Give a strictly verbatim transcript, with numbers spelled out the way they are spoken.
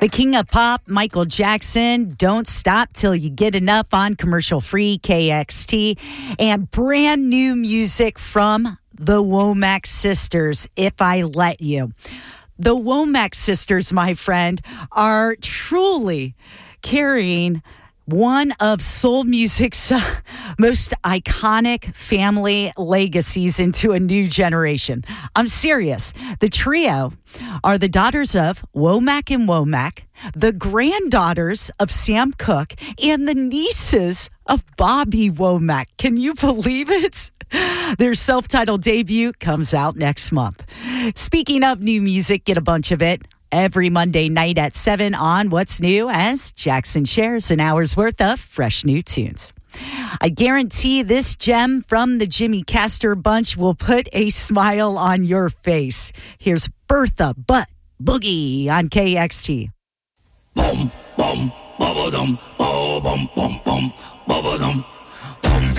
The king of pop, Michael Jackson, Don't Stop Till You Get Enough on commercial-free K X T. And brand new music from the Womack Sisters, If I Let You. The Womack Sisters, my friend, are truly carrying one of soul music's uh, most iconic family legacies into a new generation. I'm serious. The trio are the daughters of Womack and Womack, the granddaughters of Sam Cooke, and the nieces of Bobby Womack. Can you believe it? Their self-titled debut comes out next month. Speaking of new music, get a bunch of it every Monday night at seven on What's New as Jackson shares an hour's worth of fresh new tunes. I guarantee this gem from the Jimmy Castor Bunch will put a smile on your face. Here's Bertha Butt Boogie on K X T. Bum, bum, ba-ba-dum, ba-bum, bum, bum, ba-ba-dum.